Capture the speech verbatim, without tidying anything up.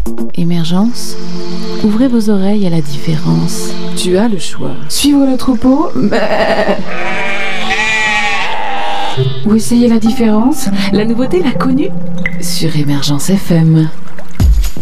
Émergence, ouvrez vos oreilles à la différence. Tu as le choix. Suivre le troupeau, mais... ou essayer la différence. La nouveauté, l'inconnu. Sur Émergence F M.